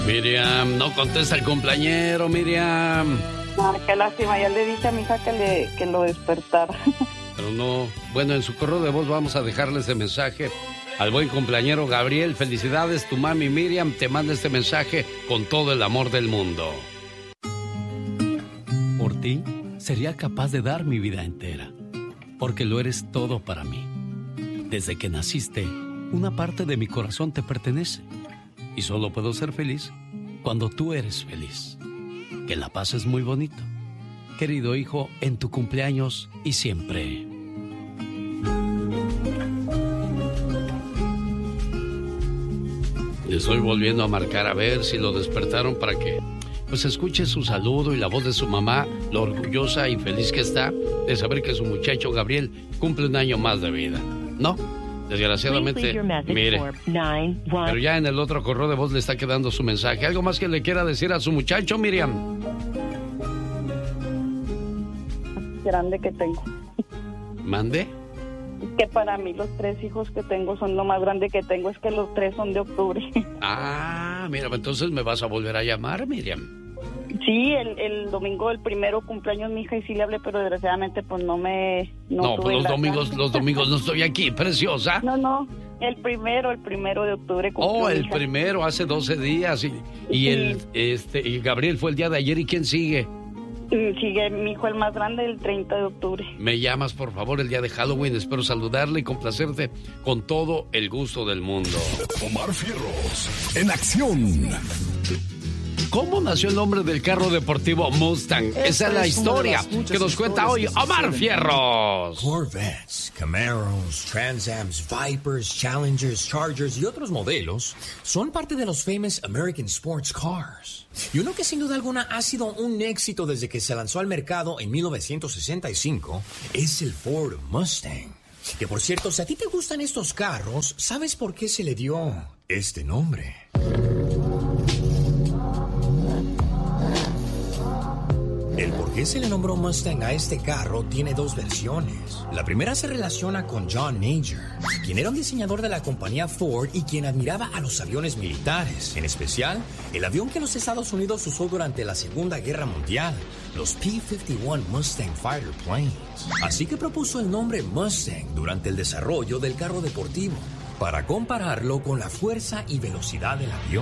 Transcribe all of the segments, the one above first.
Miriam, no contesta el cumpleañero, Miriam. Ah, qué lástima, ya le dije a mi hija que lo despertara. Pero no, bueno, en su correo de voz vamos a dejarle ese mensaje al buen cumpleañero Gabriel. Felicidades, tu mami Miriam te manda este mensaje con todo el amor del mundo. Por ti, sería capaz de dar mi vida entera, porque lo eres todo para mí. Desde que naciste, una parte de mi corazón te pertenece, y solo puedo ser feliz cuando tú eres feliz. Que la pases muy bonito, querido hijo, en tu cumpleaños y siempre. Le estoy volviendo a marcar a ver si lo despertaron para que pues escuche su saludo y la voz de su mamá, lo orgullosa y feliz que está de saber que su muchacho Gabriel cumple un año más de vida. No, desgraciadamente, mire, pero ya en el otro correo de voz le está quedando su mensaje. ¿Algo más que le quiera decir a su muchacho, Miriam? Grande que tengo. ¿Mande? Que para mí los 3 hijos que tengo son lo más grande que tengo, es que los 3 son de octubre. Ah, mira, entonces me vas a volver a llamar, Miriam. Sí, el domingo del primero cumpleaños mi hija y sí le hablé, pero desgraciadamente pues no pues los domingos no estoy aquí, preciosa. No, el primero de octubre. Oh, el primero, hace 12 días y Gabriel fue el día de ayer. ¿Y quién sigue? Sigue mi hijo el más grande el 30 de octubre. Me llamas, por favor, el día de Halloween. Espero saludarle y complacerte con todo el gusto del mundo. Omar Fierros, en acción. ¿Cómo nació el nombre del carro deportivo Mustang? Esa es la historia que nos cuenta hoy Omar Fierros. Corvettes, Camaros, Transams, Vipers, Challengers, Chargers y otros modelos son parte de los famous American Sports Cars. Y uno que sin duda alguna ha sido un éxito desde que se lanzó al mercado en 1965 es el Ford Mustang. Que por cierto, si a ti te gustan estos carros, ¿sabes por qué se le dio este nombre? El por qué se le nombró Mustang a este carro tiene 2 versiones. La primera se relaciona con John Major, quien era un diseñador de la compañía Ford y quien admiraba a los aviones militares, en especial el avión que los Estados Unidos usó durante la Segunda Guerra Mundial, los P-51 Mustang Fighter Planes. Así que propuso el nombre Mustang durante el desarrollo del carro deportivo, para compararlo con la fuerza y velocidad del avión.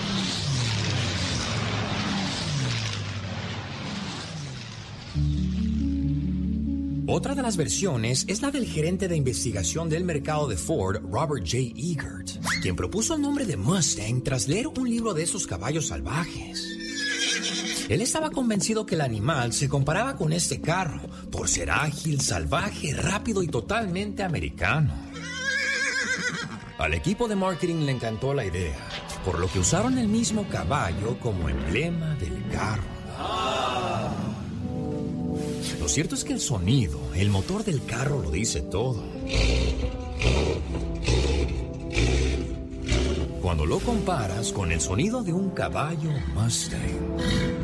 Otra de las versiones es la del gerente de investigación del mercado de Ford, Robert J. Eagert, quien propuso el nombre de Mustang tras leer un libro de esos caballos salvajes. Él estaba convencido que el animal se comparaba con este carro por ser ágil, salvaje, rápido y totalmente americano. Al equipo de marketing le encantó la idea, por lo que usaron el mismo caballo como emblema del carro. Lo cierto es que el sonido, el motor del carro lo dice todo. Cuando lo comparas con el sonido de un caballo Mustang.